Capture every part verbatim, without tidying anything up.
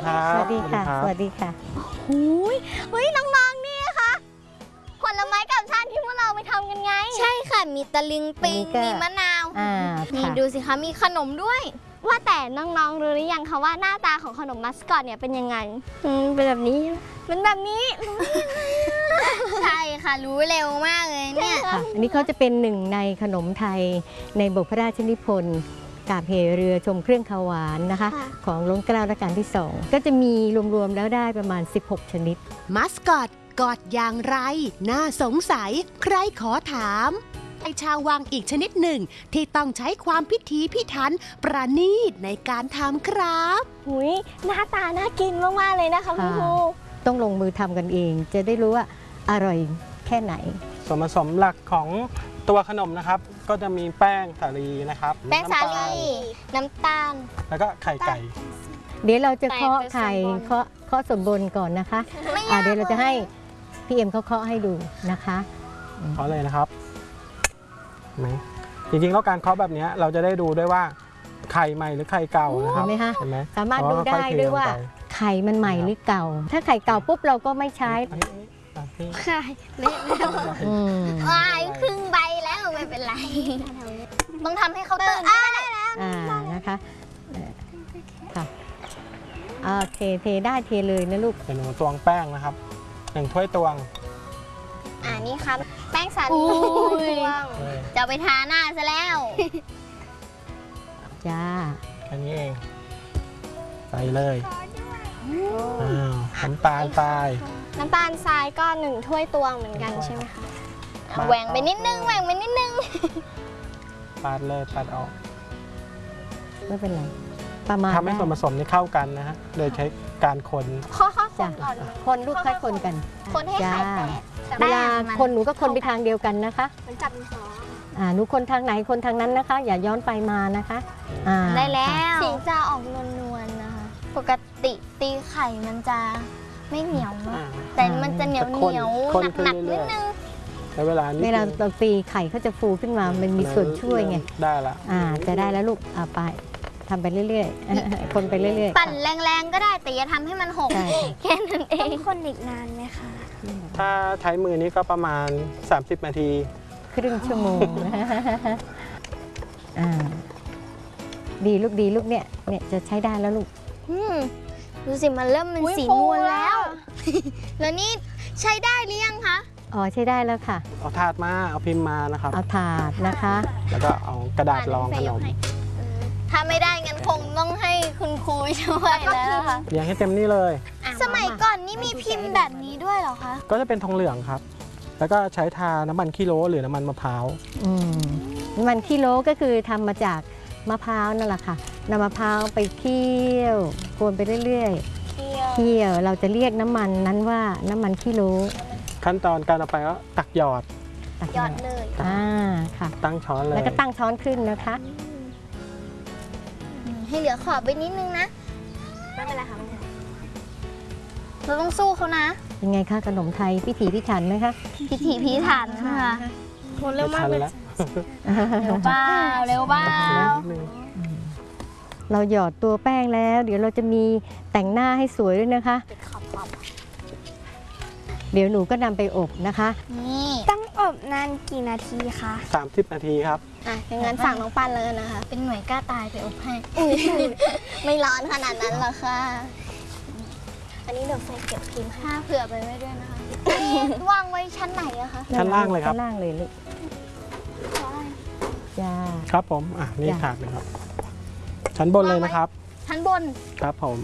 ครับสวัสดีค่ะสวัสดีค่ะหูยเฮ้ยน้องๆนี่ค่ะผลไม้กับชาติที่พวกเราไปทำกันไงใช่ค่ะมีตะลิงปิงมีมะนาวนี่ดูสิคะมีขนมด้วยว่าแต่น้องๆรู้หรือยังคะว่าหน้าตาของขนมมัสคอตเนี่ยเป็นยังไงเป็นแบบนี้เป็นแบบนี้ใช่ค่ะรู้เร็วมากเลยเนี่ยอันนี้เขาจะเป็นหนึ่งในขนมไทยในบทพระราชนิพนธ์กาบเหเรือชมเครื่องคาวหวานนะคะของล้นเกล้ารัชกาลที่สองก็จะมีรวมๆแล้วได้ประมาณสิบหกชนิดมัสคอตกอดอย่างไรน่าสงสัยใครขอถามไอชาววังอีกชนิดหนึ่งที่ต้องใช้ความพิถีพิถันประณีตในการทำครับหุยหน้าตาน่ากินมากๆเลยนะคะคุณครูต้องลงมือทำกันเองจะได้รู้ว่าอร่อยแค่ไหนส่วนผสมหลักของตัวขนมนะครับก็จะมีแป้งสาลีนะครับแป้งสาลีน้ำตาลแล้วก็ไข่ไก่เดี๋ยวเราจะเคาะไข่เคาะเคาะสมบูรณ์ก่อนนะคะอ่าเดี๋ยวเราจะให้พี่เอ็มเขาเคาะให้ดูนะคะเคาะเลยนะครับไหมจริงๆแล้วการเคาะแบบนี้เราจะได้ดูด้วยว่าไข่ใหม่หรือไข่เก่านะครับเห็นไหมคะเห็นไหมสามารถดูได้ด้วยว่าไข่มันใหม่หรือเก่าถ้าไข่เก่าปุ๊บเราก็ไม่ใช้ใช่เละแล้วว้ายครึ่งใบแล้วไม่เป็นไรต้องทำให้เขาตื่นได้แล้วอ่านะคะค่ะโอเคเทได้เทเลยนะลูกเป็นตวงแป้งนะครับหนึ่งถ้วยตวงอ่านี่ครับแป้งสาลีจะไปทาหน้าซะแล้วจ้าแค่นี้เองใส่เลยอ้าวน้ำตาลทรายน้ำตาลทรายก็หนึ่งถ้วยตวงเหมือนกันใช่ไหมคะแหว่งไปนิดนึงแหว่งไปนิดนึงปาดเลยปาดออกไม่เป็นไรประมาณทำให้ส่วนผสมนี้เข้ากันนะฮะโดยใช้การคนข้อข้อคนก่อนคนลูกค่อยคนกันคนให้ไข่แตกเวลาคนหนูก็คนไปทางเดียวกันนะคะมันจับมืออ่าหนูคนทางไหนคนทางนั้นนะคะอย่าย้อนไปมานะคะได้แล้วสีจะออกนวลๆนะคะปกติตีไข่มันจะไม่เหนียวมากแต่มันจะเหนียวเหนียวหนักๆนิดนึงเวลาเวลาเราตีไข่เขาจะฟูขึ้นมามันมีส่วนช่วยไงได้ละอ่าจะได้แล้วลูกเอาไปทำไปเรื่อยๆคนไปเรื่อยๆปั่นแรงๆก็ได้แต่อย่าทำให้มันหกแค่นั้นเองต้องคนอีกนานไหมคะถ้าใช้มือนี้ก็ประมาณสามสิบนาทีครึ่งชั่วโมงอ่าดีลูกดีลูกเนี่ยเนี่ยจะใช้ได้แล้วลูกดูสิมันเริ่มเป็นสีนวลแล้วแล้วนี่ใช้ได้หรือยังคะอ๋อใช้ได้แล้วค่ะเอาถาดมาเอาพิมพ์มานะครับเอาถาดนะคะแล้วก็เอากระดาษรองขนมถ้าไม่ได้งั้นคงต้องให้คุณครูช่วยแล้วค่ะเรียงให้เต็มนี่เลยสมัยก่อนนี่มีพิมพ์แบบนี้ด้วยเหรอคะก็จะเป็นทองเหลืองครับแล้วก็ใช้ทาน้ำมันขี้โลหรือน้ำมันมะพร้าวน้ำมันขี้โลก็คือทำมาจากมะพร้าวนั่นแหละค่ะนำมะพร้าวไปเคี่ยวโกนไปเรื่อยๆเคี่ยวเราจะเรียกน้ำมันนั้นว่าน้ำมันขี้โลขั้นตอนการเอาไปก็ตักหยอดตักหยอดเลยอ่าค่ะตั้งช้อนเลยแล้วก็ตั้งช้อนขึ้นนะคะให้เหลือขอบไปนิดนึงนะไม่เป็นไรค่ะเราต้องสู้เขานะยังไงคะขนมไทยพิถีพิถันไหมคะพิถีพิถันค่ะคนเร็วมากเลยเร็วเปล่าเร็วเปล่าเราหยอดตัวแป้งแล้วเดี๋ยวเราจะมีแต่งหน้าให้สวยด้วยนะคะเดี๋ยวหนูก็นำไปอบนะคะนี่ต้องอบนานกี่นาทีคะสามสิบนาทีครับอ่ะอย่างนั้นฝากน้องปั้นเลยนะคะเป็นหน่วยกล้าตายไปอบให้ไม่ร้อนขนาดนั้นหรอกค่ะอันนี้เดี๋ยวใส่เก็บพิมพ์ผ้าเผื่อไปไว้ด้วยนะคะวางไว้ชั้นไหนอะคะชั้นล่างเลยครับชั้นล่างเลยลูกจ้าครับผมอ่ะนี่ถาดเลยครับชั้นบนเลยนะครับชั้นบนครับผม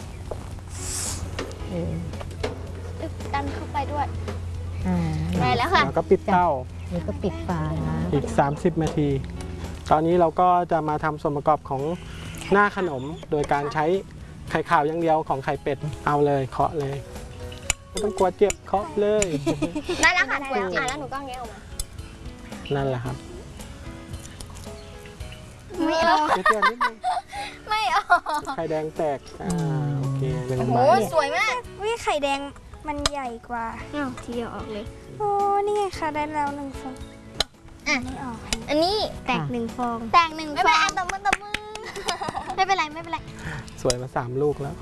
ดันเข้าไปด้วยได้แล้วค่ะแล้วก็ปิดเตาแล้วก็ปิดฝาอีกสามสิบนาทีตอนนี้เราก็จะมาทำส่วนประกอบของหน้าขนมโดยการใช้ไข่ขาวอย่างเดียวของไข่เป็ดเอาเลยเคาะเลยไม่ต้องกลัวเจ็บเคาะเลยได้แล้วค่ะกลัวเจ็บแล้วหนูก็แงะออกมานั่นแหละครับไม่เอาไม่เอาไข่แดงแตกอ่าโอเคเป็นใบโอ้สวยมากวิไข่แดงมันใหญ่กว่าอ้าวทีเดียวออกเลยโอ้นี่ไงค่ะได้แล้วหนึ่งฟองอ่ะไม่ออกอันนี้แตกหนึ่งฟองแตกหนึ่งฟองไม่เป็นไรตบมือตบมือไม่เป็นไรไม่เป็นไรสวยมาสามลูกแล้ว